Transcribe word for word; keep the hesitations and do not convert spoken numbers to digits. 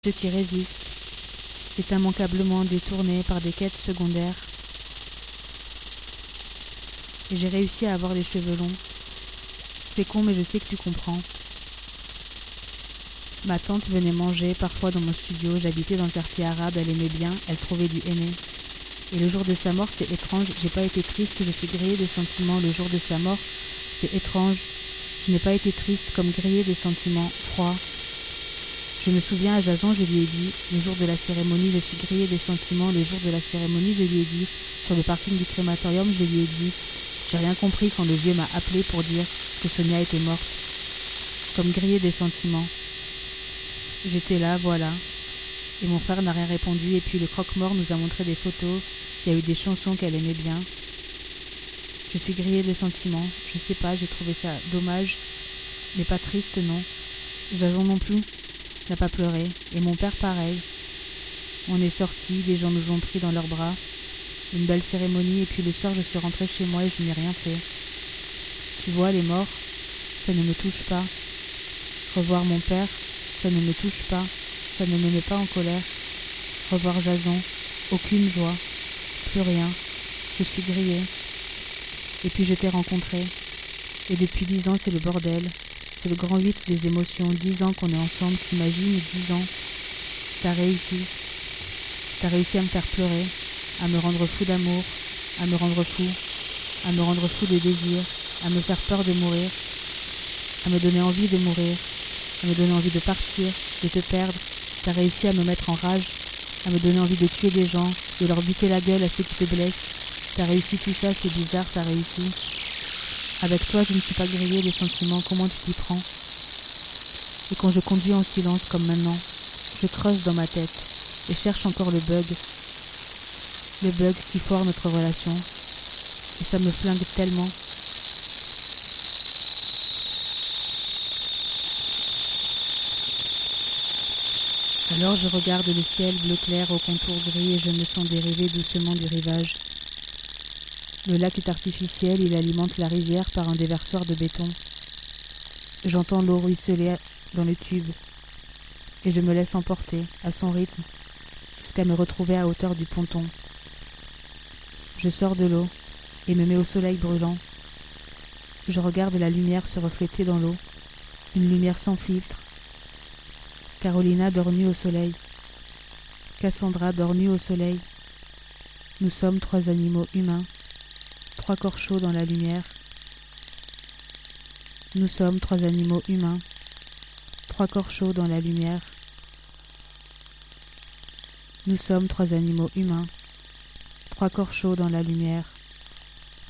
Ceux qui résistent est immanquablement détourné par des quêtes secondaires. Et j'ai réussi à avoir les cheveux longs. C'est con, mais je sais que tu comprends. Ma tante venait manger parfois dans mon studio. J'habitais dans le quartier arabe, elle aimait bien, elle trouvait du henné. Et le jour de sa mort, c'est étrange, j'ai pas été triste, je suis grillée de sentiments. Le jour de sa mort, c'est étrange, je n'ai pas été triste comme grillée de sentiments froids. Je me souviens à Jason, je lui ai dit, le jour de la cérémonie, je suis grillée des sentiments. Le jour de la cérémonie, je lui ai dit, sur le parking du crématorium, je lui ai dit, j'ai rien compris quand le vieux m'a appelé pour dire que Sonia était morte. Comme grillée des sentiments. J'étais là, voilà. Et mon frère n'a rien répondu, et puis le croque-mort nous a montré des photos, il y a eu des chansons qu'elle aimait bien. Je suis grillée de sentiments, je sais pas, j'ai trouvé ça dommage, mais pas triste, non. Jason non plus n'a pas pleuré, et mon père pareil. On est sortis, les gens nous ont pris dans leurs bras. Une belle cérémonie, et puis le soir je suis rentrée chez moi et je n'ai rien fait. Tu vois, les morts, ça ne me touche pas. Revoir mon père, ça ne me touche pas, ça ne me met pas en colère. Revoir Jason, aucune joie, plus rien, je suis grillée. Et puis je t'ai rencontré, et depuis dix ans c'est le bordel. C'est le grand huit des émotions, dix ans qu'on est ensemble, t'imagines, dix ans. T'as réussi. T'as réussi à me faire pleurer, à me rendre fou d'amour, à me rendre fou, à me rendre fou de désir, à me faire peur de mourir, à me donner envie de mourir, à me donner envie de partir, de te perdre. T'as réussi à me mettre en rage, à me donner envie de tuer des gens, de leur buter la gueule à ceux qui te blessent. T'as réussi tout ça, c'est bizarre, t'as réussi. Avec toi, je ne suis pas grillée des sentiments, comment tu t'y prends? Et quand je conduis en silence comme maintenant, je creuse dans ma tête et cherche encore le bug. Le bug qui foire notre relation. Et ça me flingue tellement. Alors je regarde le ciel bleu clair au contour gris et je me sens dériver doucement du rivage. Le lac est artificiel, il alimente la rivière par un déversoir de béton. J'entends l'eau ruisseler dans le tube et je me laisse emporter à son rythme jusqu'à me retrouver à hauteur du ponton. Je sors de l'eau et me mets au soleil brûlant. Je regarde la lumière se refléter dans l'eau, une lumière sans filtre. Carolina dort nue au soleil. Cassandra dort nue au soleil. Nous sommes trois animaux humains. Trois corps chauds dans la lumière. Nous sommes trois animaux humains. Trois corps chauds dans la lumière. Nous sommes trois animaux humains. Trois corps chauds dans la lumière.